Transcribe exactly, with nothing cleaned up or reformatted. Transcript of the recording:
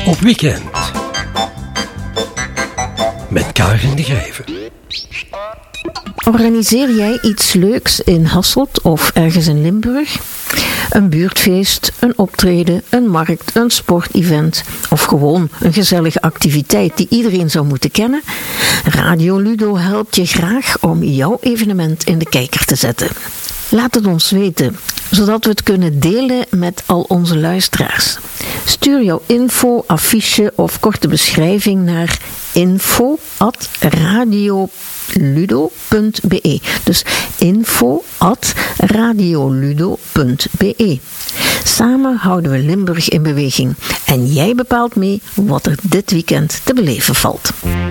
op weekend. Met Karin de Grijve. Organiseer jij iets leuks in Hasselt of ergens in Limburg? Een buurtfeest, een optreden, een markt, een sportevent of gewoon een gezellige activiteit die iedereen zou moeten kennen? Radio Ludo helpt je graag om jouw evenement in de kijker te zetten. Laat het ons weten, zodat we het kunnen delen met al onze luisteraars. Stuur jouw info, affiche of korte beschrijving naar info at radioludo punt be. Dus info at radioludo punt be. Samen houden we Limburg in beweging. En jij bepaalt mee wat er dit weekend te beleven valt.